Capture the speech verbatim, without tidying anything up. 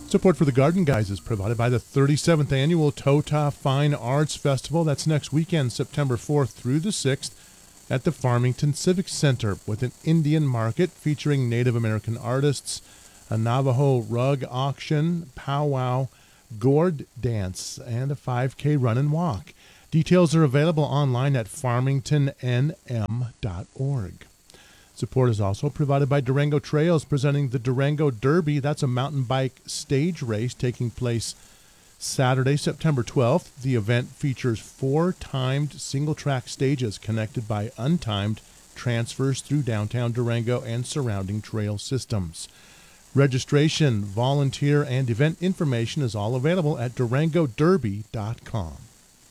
Support for the Garden Guys is provided by the thirty-seventh Annual Tota Fine Arts Festival. That's next weekend, September fourth through the sixth, at the Farmington Civic Center, with an Indian market featuring Native American artists, a Navajo rug auction, powwow, gourd dance, and a five K run and walk. Details are available online at farmington n m dot org. Support is also provided by Durango Trails, presenting the Durango Derby. That's a mountain bike stage race taking place Saturday, September twelfth. The event features four timed single-track stages connected by untimed transfers through downtown Durango and surrounding trail systems. Registration, volunteer, and event information is all available at durango derby dot com.